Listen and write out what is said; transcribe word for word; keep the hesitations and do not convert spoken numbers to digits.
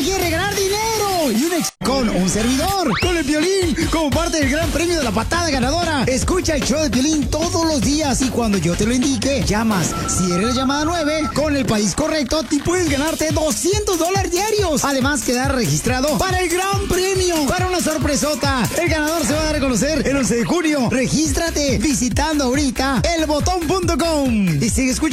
quiere ganar dinero y un ex con un servidor, con el Piolín, como parte del gran premio de la patada ganadora. Escucha el show de Piolín todos los días y cuando yo te lo indique, llamas. Si eres la llamada nueve, con el país correcto, te puedes ganarte doscientos dólares diarios. Además, quedar registrado para el gran premio, para una sorpresota. El ganador se va a dar a conocer el once de junio. Regístrate visitando ahorita el botón punto com y sigue escuchando.